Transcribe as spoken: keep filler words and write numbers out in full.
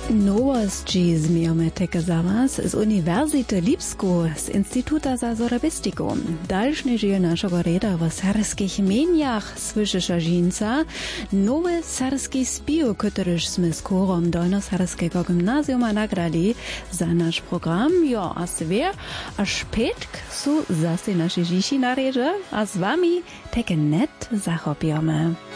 Nowości zmijamy teke za was z Uniwersity Lipsku, z Instytuta za Sorabistiku. Dalszny żyje naszego reda w serskich mieniach słyszyša žinca, nowy serski spił, któryż sme z chórom Dolnoserskiego gimnazjuma nagrali za nasz program. Jo, a swie, a szpetk su zase naši žiši na reže, a z wami teke net zachopiamy.